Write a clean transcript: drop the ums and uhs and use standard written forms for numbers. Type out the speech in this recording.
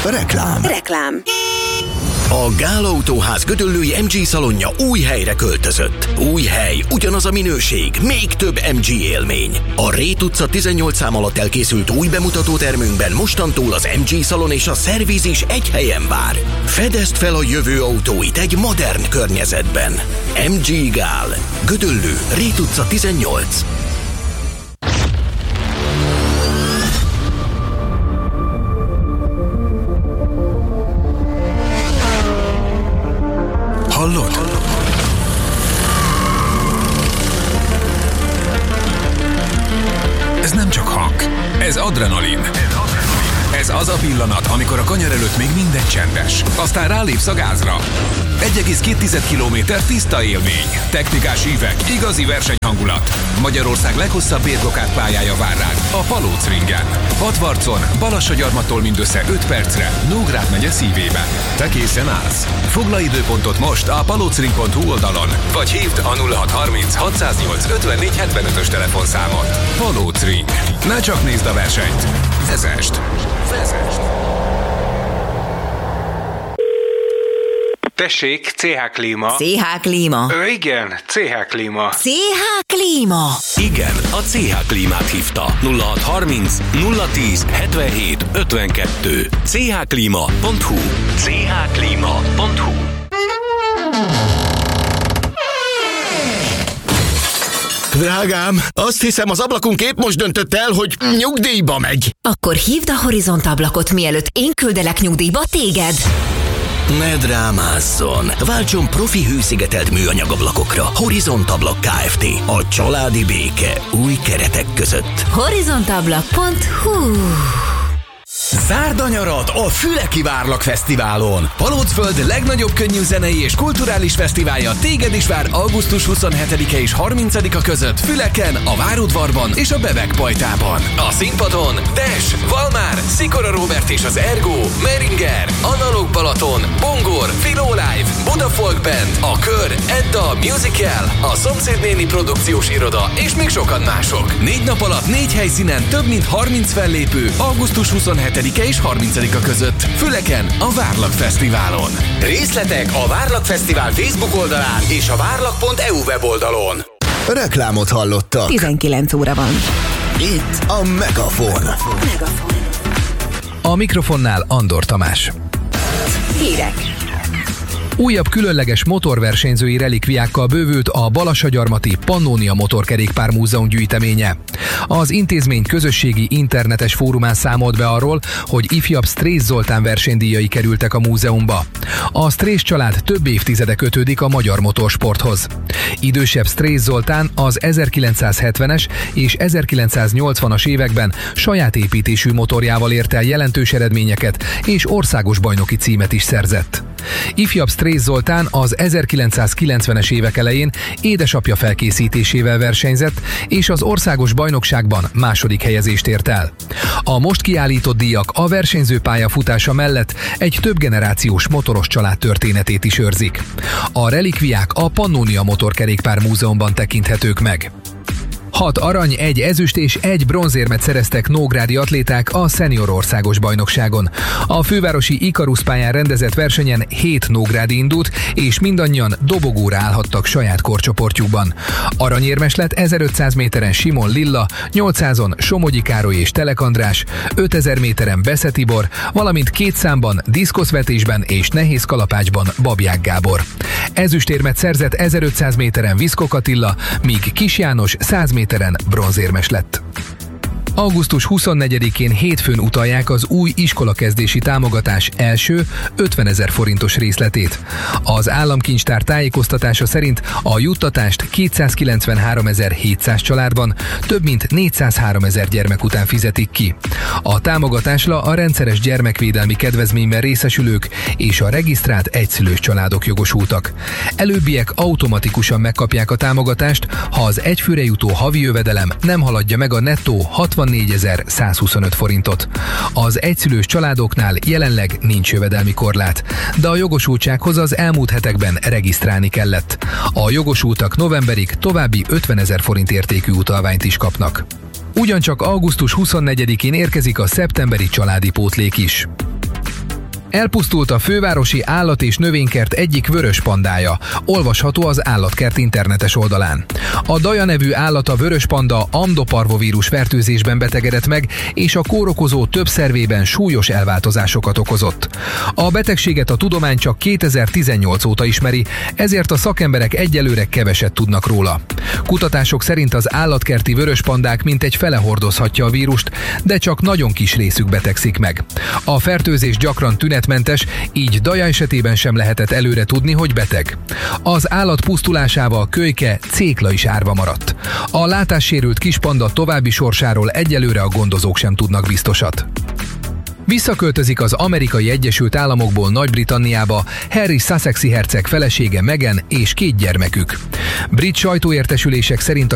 Reklám. A Gál Autóház gödöllői MG szalonja új helyre költözött. Új hely, ugyanaz a minőség, még több MG élmény. A Rét utca 18 szám alatt elkészült új bemutatótermünkben mostantól az MG szalon és a szerviz is egy helyen vár. Fedezd fel a jövő autóit egy modern környezetben. MG Gál. Gödöllő, Rét utca 18. Hallod? Ez nem csak hang, ez adrenalin. Ez az a pillanat, amikor a kanyar előtt még minden csendes. Aztán rálépsz a gázra. 1,2 kilométer tiszta élmény. Technikás ívek, igazi versenyhangulat. Magyarország leghosszabb bérblokkád pályája vár rád, a Palóc-ringen. Hatvarcon, Balassagyarmattól mindössze 5 percre, Nógrád megye szívében. Te készen állsz? Foglalj időpontot most a palocring.hu oldalon, vagy hívd a 0630 608 54 75-ös telefonszámot. Palóc-ring. Ne csak nézd a versenyt, vezesd! Tessék, CH Klíma. CH Klíma. Igen, CH Klíma. CH Klíma. Igen, a CH Klímát hívta. 0630 010 77 52. chklima.hu. chklima.hu. Drágám, azt hiszem az ablakunk épp most döntött el, hogy nyugdíjba megy. Akkor hívd a Horizont ablakot, mielőtt én küldelek nyugdíjba téged. Ne drámázzon! Váltson profi hőszigetelt műanyagablakokra. Horizont Ablak Kft. A családi béke új keretek között. horizontablak.hu. Zárd a nyarat a Füleki Várlak Fesztiválon! Palócföld legnagyobb könnyű zenei és kulturális fesztiválja téged is vár augusztus 27-e és 30-a között Füleken, a Várudvarban és a Bebek Pajtában. A színpadon Des, Valmár, Szikora Róbert és az Ergo, Meringer, Analóg Balaton, Bongor, Filó Live, Buda Folk Band, a Kör, Edda, Musical, a Szomszédnéni produkciós iroda és még sokan mások. 4 nap alatt 4 helyszínen több mint 30 fellépő augusztus 27 és 30-a között Füleken, a Várlak Fesztiválon. Részletek a Várlak Fesztivál Facebook oldalán és a várlak.eu weboldalon. Reklámot hallottak. 19 óra van. Itt a Megafon. A mikrofonnál Andor Tamás. Hírek. Újabb különleges motorversenyzői relikviákkal bővült a Balassagyarmati Pannonia Motorkerékpár Múzeum gyűjteménye. Az intézmény közösségi internetes fórumán számolt be arról, hogy ifjabb Strész Zoltán versenydíjai kerültek a múzeumba. A Strész család több évtizede kötődik a magyar motorsporthoz. Idősebb Strész Zoltán az 1970-es és 1980-as években saját építésű motorjával ért el jelentős eredményeket és országos bajnoki címet is szerzett. Ifjabb Strész Zoltán az 1990-es évek elején édesapja felkészítésével versenyzett, és az országos bajnokságban második helyezést ért el. A most kiállított díjak a versenyző pályafutása mellett egy több generációs motoros család történetét is őrzik. A relikviák a Pannonia Motorkerékpár Múzeumban tekinthetők meg. 6 arany, 1 ezüst és 1 bronzérmet szereztek nógrádi atléták a szenior országos bajnokságon. A fővárosi Ikarus pályán rendezett versenyen 7 nógrádi indult, és mindannyian dobogóra állhattak saját korcsoportjukban. Aranyérmes lett 1500 méteren Simon Lilla, 800-on Somogyi Károly és Telek András, 5000 méteren Besze Tibor, valamint 2 számban, diszkoszvetésben és nehéz kalapácsban Babják Gábor. Ezüstérmet szerzett 1500 méteren Viszkok Attila, míg Kis János 100 méteren bronzérmes lett. Augusztus 24-én hétfőn utalják az új iskolakezdési támogatás első 50 000 forintos részletét. Az államkincstár tájékoztatása szerint a juttatást 293 700 családban több mint 403 000 gyermek után fizetik ki. A támogatásra a rendszeres gyermekvédelmi kedvezményben részesülők és a regisztrált egyszülős családok jogosultak. Előbbiek automatikusan megkapják a támogatást, ha az egyfőre jutó havi jövedelem nem haladja meg a nettó 64 125 forintot. Az egyszülős családoknál jelenleg nincs jövedelmi korlát, de a jogosultsághoz az elmúlt hetekben regisztrálni kellett. A jogosultak novemberig további 50 000 forint értékű utalványt is kapnak. Ugyancsak augusztus 24-én érkezik a szeptemberi családi pótlék is. Elpusztult a fővárosi állat- és növénykert egyik vörös pandája, olvasható az állatkert internetes oldalán. A Daja nevű állat, a vörös panda amdoparvovírus fertőzésben betegedett meg, és a kórokozó több szervében súlyos elváltozásokat okozott. A betegséget a tudomány csak 2018 óta ismeri, ezért a szakemberek egyelőre keveset tudnak róla. Kutatások szerint az állatkerti vörös pandák mintegy fele hordozhatja a vírust, de csak nagyon kis részük betegszik meg. A fertőzés gyakran tünetmentes, így Daja esetében sem lehetett előre tudni, hogy beteg. Az állat pusztulásával kölyke, cékla is árva maradt. A látássérült kispanda további sorsáról egyelőre a gondozók sem tudnak biztosat. Visszaköltözik az Amerikai Egyesült Államokból Nagy-Britanniába Harry Sussexi herceg felesége Meghan és 2 gyermekük. Brit sajtóértesülések szerint a